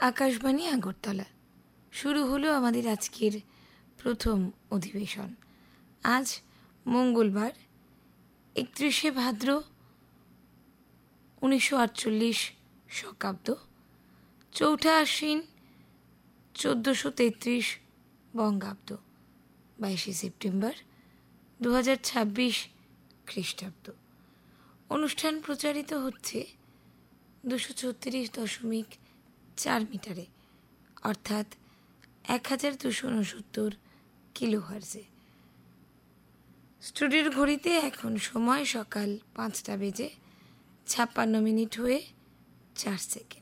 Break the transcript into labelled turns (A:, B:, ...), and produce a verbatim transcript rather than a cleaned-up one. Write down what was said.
A: আকাশবাণী আগরতলা শুরু হলো আমাদের আজকের প্রথম অধিবেশন। আজ মঙ্গলবার একত্রিশে ভাদ্র উনিশশো আটচল্লিশ শকাব্দ, চৌঠা আশ্বিন চোদ্দোশো তেত্রিশ বঙ্গাব্দ, বাইশে সেপ্টেম্বর দু হাজার ছাব্বিশ খ্রিস্টাব্দ। অনুষ্ঠান প্রচারিত হচ্ছে দুশো ছত্রিশ দশমিক চার মিটারে, অর্থাৎ এক হাজার দুশো উনসত্তর কিলো হার্জে। স্টুডিওর ঘড়িতে এখন সময় সকাল পাঁচটা বেজে ছাপ্পান্ন মিনিট হয়ে চার সেকেন্ড।